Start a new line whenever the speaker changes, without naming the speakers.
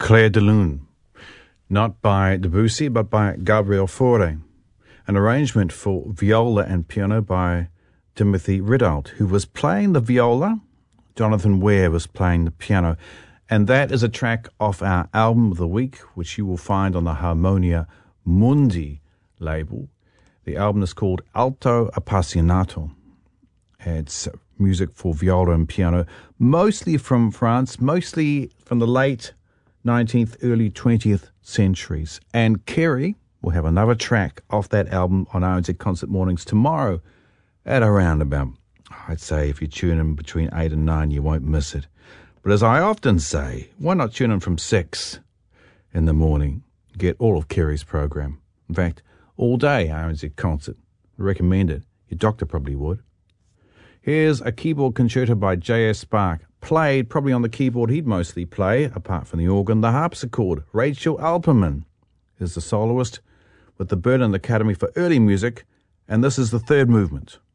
Clair de Lune, not by Debussy but by Gabriel Fauré, an arrangement for viola and piano by Timothy Ridout, who was playing the viola. Jonathan Ware was playing the piano, and that is a track off our album of the week, which you will find on the Harmonia Mundi label. The album is called Alto Appassionato. It's music for viola and piano, mostly from France, mostly from the late 19th, early 20th centuries. And Kerry will have another track off that album on RNZ Concert Mornings tomorrow at around about, I'd say if you tune in between 8 and 9, you won't miss it. But as I often say, why not tune in from 6 in the morning? Get all of Kerry's program. In fact, all day RNZ Concert. Recommend it. Your doctor probably would. Here's a keyboard concerto by J.S. Bach, played probably on the keyboard he'd mostly play, apart from the organ, the harpsichord. Rachel Alperman is the soloist with the Berlin Academy for Early Music, and this is the third movement.